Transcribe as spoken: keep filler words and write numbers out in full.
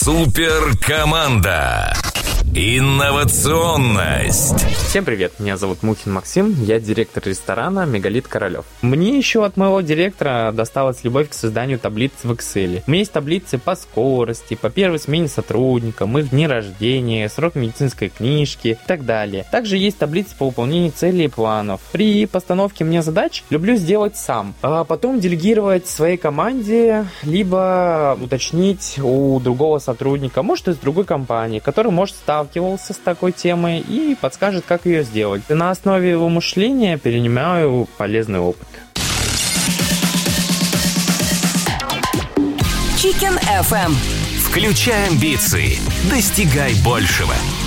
Суперкоманда. Инновационность. Всем привет, меня зовут Мухин Максим, я директор ресторана «Мегалит Королев». Мне еще от моего директора досталась любовь к созданию таблиц в Excel. У меня есть таблицы по скорости, по первой смене сотрудникам, их дни рождения, срок медицинской книжки и так далее. Также есть таблицы по выполнению целей и планов. При постановке мне задач люблю сделать сам, а потом делегировать своей команде, либо уточнить у другого сотрудника, может из другой компании, который может стать сталкивался с такой темой и подскажет, как ее сделать. И на основе его мышления перенимаю полезный опыт. Chicken эф эм. Включай амбиции, достигай большего.